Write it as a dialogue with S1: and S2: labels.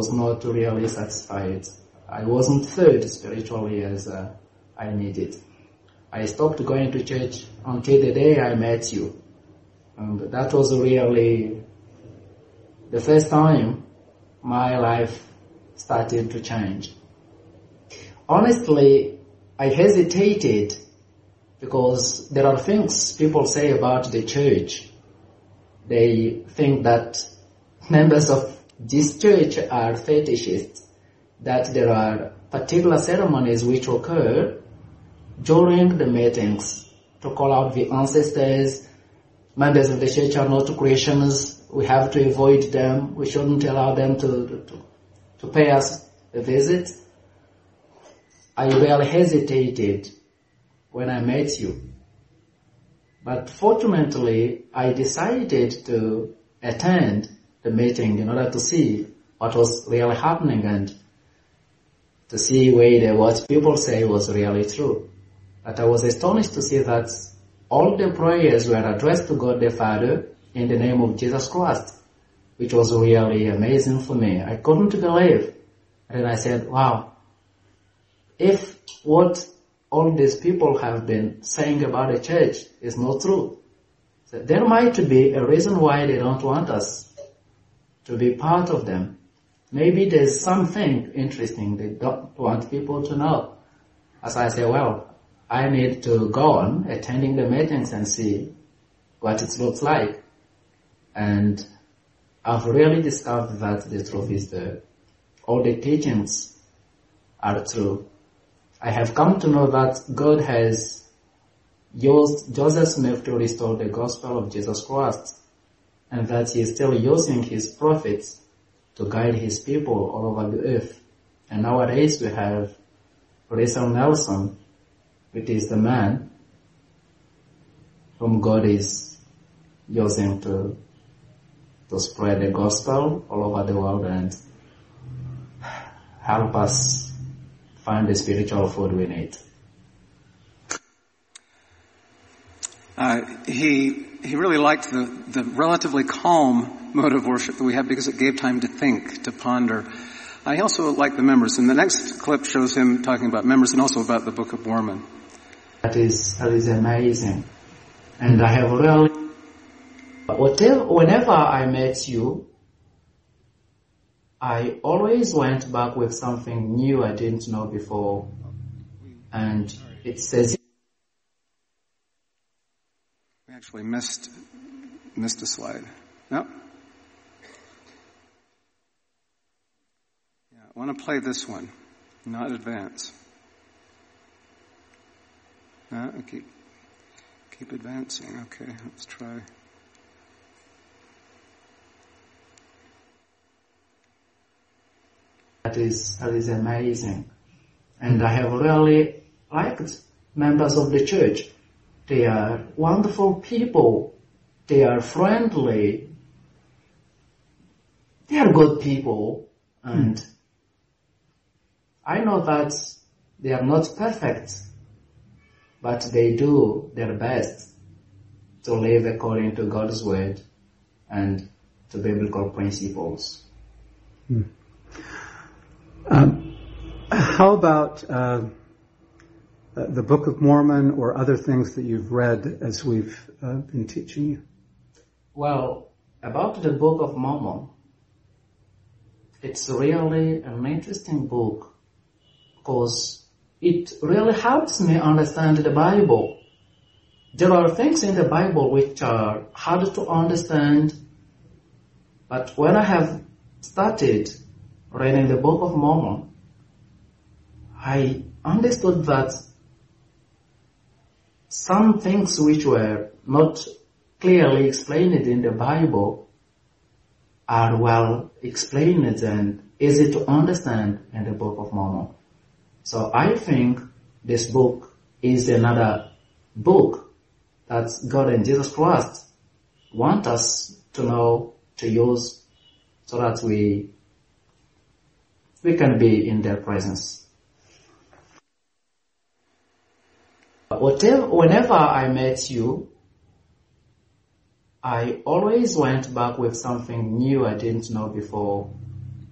S1: was not really satisfied. I wasn't fed spiritually as I needed. I stopped going to church until the day I met you. And that was really the first time my life started to change. Honestly, I hesitated because there are things people say about the church. They think that members of this church are fetishists, that there are particular ceremonies which occur during the meetings to call out the ancestors. Members of the church are not Christians. We have to avoid them. We shouldn't allow them to pay us a visit. I really hesitated when I met you. But fortunately, I decided to attend the meeting in order to see what was really happening and to see whether what people say was really true. But I was astonished to see that all the prayers were addressed to God the Father in the name of Jesus Christ, which was really amazing for me. I couldn't believe. And I said, wow, if what all these people have been saying about the church is not true, so there might be a reason why they don't want us to be part of them. Maybe there's something interesting they don't want people to know. As I say, well, I need to go on attending the meetings and see what it looks like. And I've really discovered that the truth is that all the teachings are true. I have come to know that God has used Joseph Smith to restore the gospel of Jesus Christ, and that he is still using his prophets to guide his people all over the earth. And nowadays we have Russell Nelson, which is the man whom God is using to spread the gospel all over the world and help us find the spiritual food we need.
S2: He really liked the relatively calm mode of worship that we have because it gave time to think, to ponder. I also liked the members, and the next clip shows him talking about members and also about the Book of Mormon.
S1: That is amazing. And I have really, whenever I met you, I always went back with something new I didn't know before. And it says,
S2: we actually missed a slide. Yep. Yeah, I want to play this one, not advance. Keep advancing. Okay, let's try.
S1: That is amazing. And I have really liked members of the church. They are wonderful people. They are friendly. They are good people. And I know that they are not perfect, but they do their best to live according to God's word and to biblical principles.
S3: How about the Book of Mormon or other things that you've read as we've been teaching you?
S1: Well, about the Book of Mormon, it's really an interesting book because it really helps me understand the Bible. There are things in the Bible which are hard to understand, but when I have started reading the Book of Mormon, I understood that some things which were not clearly explained in the Bible are well explained and easy to understand in the Book of Mormon. So I think this book is another book that God and Jesus Christ want us to know, to use, so that we can be in their presence. Whenever I met you, I always went back with something new I didn't know before.